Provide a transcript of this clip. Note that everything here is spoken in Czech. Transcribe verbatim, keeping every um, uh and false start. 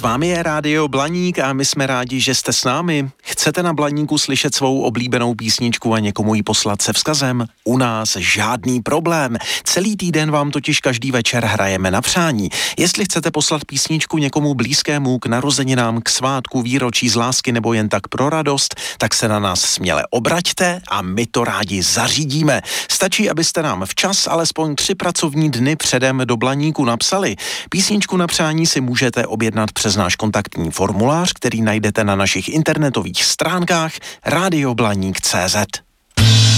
vámi je Rádio Blaník a my jsme rádi, že jste s námi. Chcete na Blaníku slyšet svou oblíbenou písničku a někomu ji poslat se vzkazem? U nás žádný problém. Celý týden vám totiž každý večer hrajeme na přání. Jestli chcete poslat písničku někomu blízkému k narozeninám, k svátku, výročí z lásky nebo jen tak pro radost, tak se na nás směle obraťte a my to rádi zařídíme. Stačí, abyste nám včas alespoň tři pracovní dny předem do Blaníku napsali. Písničku na přání si můžete objednat přes náš kontaktní formulář, který najdete na našich internetových stránkách rádio blaník tečka cé zet.